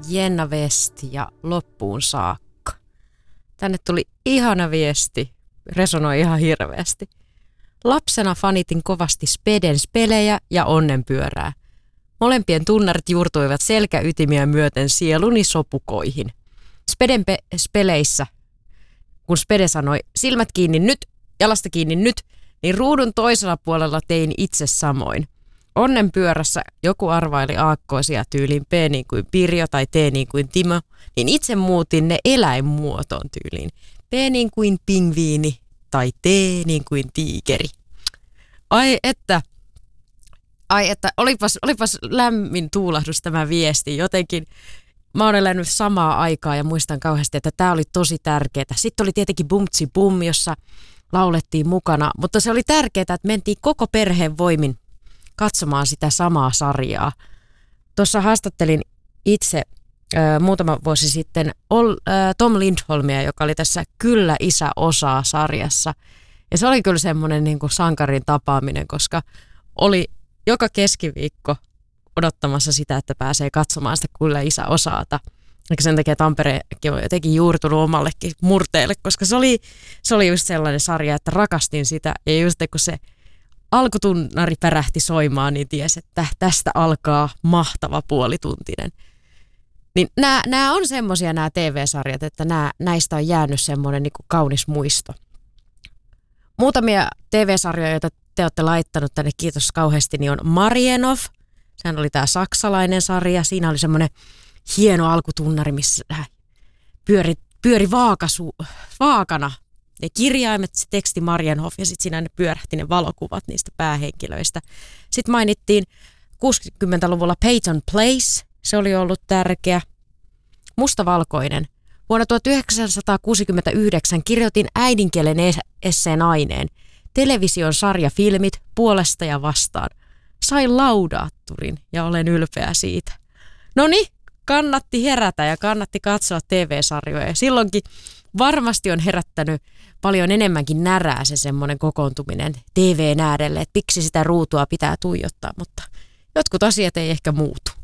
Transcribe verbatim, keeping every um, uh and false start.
Jenna West ja loppuun saakka. Tänne tuli ihana viesti, resonoi ihan hirveästi. Lapsena fanitin kovasti Speden spelejä ja onnenpyörää. Molempien tunnarit juurtuivat selkäytimiä myöten sieluni sopukoihin. Speden pe- speleissä, kun Spede sanoi silmät kiinni nyt, jalasta kiinni nyt, niin ruudun toisella puolella tein itse samoin. Onnenpyörässä joku arvaili aakkoisia tyyliin P niin kuin Pirjo tai T niin kuin Timo, niin itse muutin ne eläinmuotoon tyyliin. P niin kuin pingviini tai T niin kuin tiikeri. Ai että, ai että, olipas, olipas lämmin tuulahdus tämä viesti. Jotenkin mä oon elänyt samaa aikaa ja muistan kauheasti, että tämä oli tosi tärkeää. Sitten oli tietenkin Bumtsi Bum, jossa laulettiin mukana, mutta se oli tärkeää, että mentiin koko perheen voimin katsomaan sitä samaa sarjaa. Tuossa haastattelin itse äh, muutama vuosi sitten Ol, äh, Tom Lindholmia, joka oli tässä Kyllä isä osaa -sarjassa. Ja se oli kyllä semmoinen niin kuin sankarin tapaaminen, koska oli joka keskiviikko odottamassa sitä, että pääsee katsomaan sitä Kyllä isä osaata. Eikä sen takia Tampereekin on jotenkin juurtunut omallekin murteelle, koska se oli, se oli just sellainen sarja, että rakastin sitä. Ja just kun se alkutunnari pärähti soimaan, niin tiesi, että tästä alkaa mahtava puolituntinen. Niin nämä, nämä on semmoisia nämä T V-sarjat, että nämä, näistä on jäänyt semmoinen niin kuin kaunis muisto. Muutamia T V-sarjoja, joita te olette laittanut tänne, kiitos kauheasti, niin on Marienhof. Sehän oli tämä saksalainen sarja. Siinä oli semmoinen hieno alkutunnari, missä pyöri, pyöri vaakasu, vaakana ne kirjaimet, se teksti Marienhof ja sitten siinä ne pyörähti ne valokuvat niistä päähenkilöistä. Sitten mainittiin kuusikymmentäluvulla Peyton Place, se oli ollut tärkeä. Mustavalkoinen. Vuonna tuhatyhdeksänsataakuusikymmentäyhdeksän kirjoitin äidinkielen esseen aineen. Television sarjafilmit puolesta ja vastaan. Sain laudaatturin ja olen ylpeä siitä. Noniin, kannatti herätä ja kannatti katsoa T V-sarjoja. Ja silloinkin varmasti on herättänyt paljon enemmänkin närää se semmoinen kokoontuminen T V:n äärelle, että miksi sitä ruutua pitää tuijottaa, mutta jotkut asiat ei ehkä muutu.